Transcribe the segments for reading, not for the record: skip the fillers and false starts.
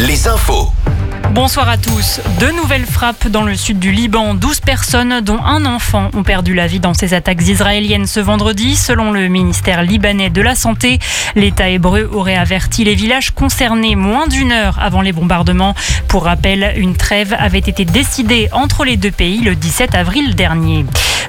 les infos. Bonsoir à tous. 2 nouvelles frappes dans le sud du Liban. 12 personnes, dont un enfant, ont perdu la vie dans ces attaques israéliennes ce vendredi. Selon le ministère libanais de la Santé, l'État hébreu aurait averti les villages concernés moins d'une heure avant les bombardements. Pour rappel, une trêve avait été décidée entre les deux pays le 17 avril dernier.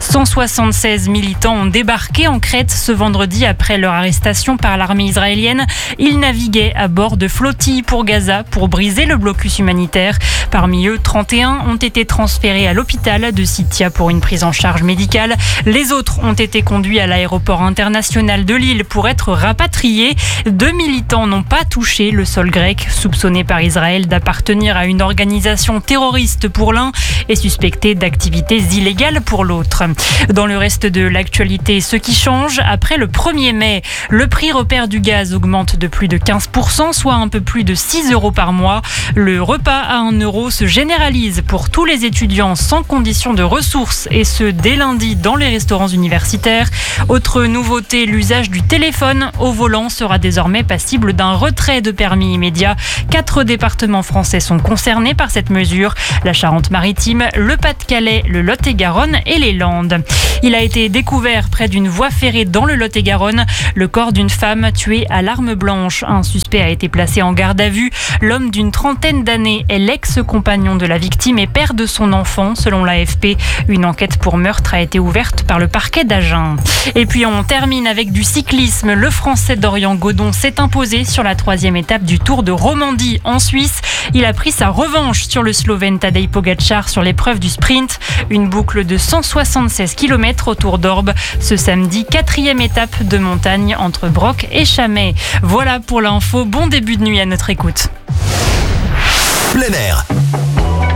176 militants ont débarqué en Crète ce vendredi après leur arrestation par l'armée israélienne. Ils naviguaient à bord de flottilles pour Gaza pour briser le blocus humanitaire. Parmi eux, 31 ont été transférés à l'hôpital de Sittia pour une prise en charge médicale. Les autres ont été conduits à l'aéroport international de Lille pour être rapatriés. 2 militants n'ont pas touché le sol grec, soupçonné par Israël d'appartenir à une organisation terroriste pour l'un et suspecté d'activités illégales pour l'autre. Dans le reste de l'actualité, ce qui change, après le 1er mai, le prix repère du gaz augmente de plus de 15%, soit un peu plus de 6 € par mois. Le repas à 1 € se généralise pour tous les étudiants sans condition de ressources, et ce dès lundi dans les restaurants universitaires. Autre nouveauté, l'usage du téléphone au volant sera désormais passible d'un retrait de permis immédiat. 4 départements français sont concernés par cette mesure: la Charente-Maritime, le Pas-de-Calais, le Lot-et-Garonne et les Landes. Il a été découvert près d'une voie ferrée dans le Lot-et-Garonne le corps d'une femme tuée à l'arme blanche. Un suspect a été placé en garde à vue. L'homme d'une trentaine d'années est l'ex-compagnon de la victime et père de son enfant, selon l'AFP. Une enquête pour meurtre a été ouverte par le parquet d'Agen. Et puis on termine avec du cyclisme. Le Français Dorian Godon s'est imposé sur la 3e étape du Tour de Romandie en Suisse. Il a pris sa revanche sur le Slovène Tadej Pogačar sur l'épreuve du sprint. Une boucle de 176 km autour d'Orbe. Ce samedi, 4e étape de montagne entre Broc et Chambay. Voilà pour l'info. Bon début de nuit à notre écoute. Plein air,